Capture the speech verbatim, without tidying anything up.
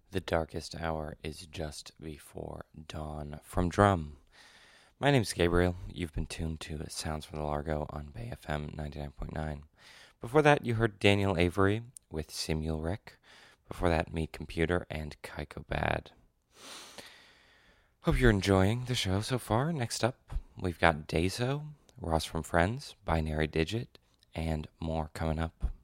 The darkest hour is just before dawn. From Drum. My name's Gabriel. You've been tuned to Sounds from the Largo on Bay F M ninety-nine point nine. Before that, you heard Daniel Avery with Simulrec. Before that, Meat Computer and Kaiko Bad. Hope you're enjoying the show so far. Next up, we've got Dazo, Ross from Friends, Binary Digit, and more coming up.